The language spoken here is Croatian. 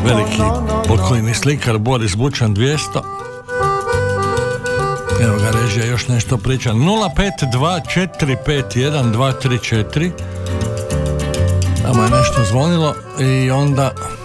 veliki pokojni slikar Boris Bučan 200. Evo ga, režija još nešto priča. 052451234. Tamo je nešto zvonilo i onda